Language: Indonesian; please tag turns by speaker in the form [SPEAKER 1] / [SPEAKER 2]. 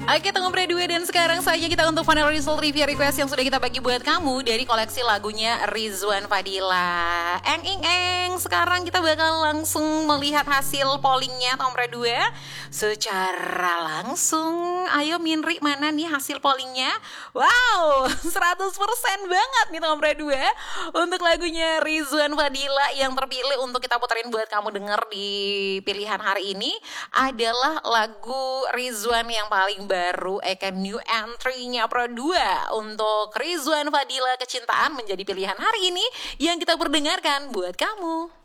[SPEAKER 1] Oke, tunggu dua dan sekarang saja kita untuk final result trivia request yang sudah kita bagi buat kamu dari koleksi lagunya Rizwan Fadila. Sekarang kita bakal langsung melihat hasil pollingnya nomor 2 secara langsung. Ayo Minri, mana nih hasil pollingnya? Wow, 100% banget nih nomor 2 untuk lagunya Rizwan Fadila yang terpilih untuk kita puterin buat kamu denger di pilihan hari ini adalah lagu Rizwan yang paling baru, new entry-nya Pro 2 untuk Rizwan Fadila Kecintaan menjadi pilihan hari ini yang kita perdengarkan buat kamu.